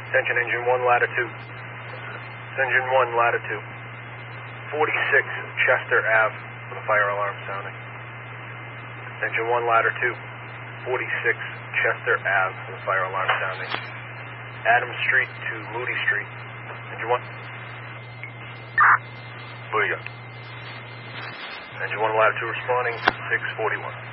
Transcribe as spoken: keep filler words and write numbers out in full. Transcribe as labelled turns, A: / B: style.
A: Attention, engine one, ladder two. Engine one, ladder two. forty-six Chester Ave with a fire alarm sounding. Engine one, ladder two. forty-six Chester Ave with a fire alarm sounding. Adams Street to Moody Street. Engine one. Booyah. Engine one, ladder two responding, six forty-one.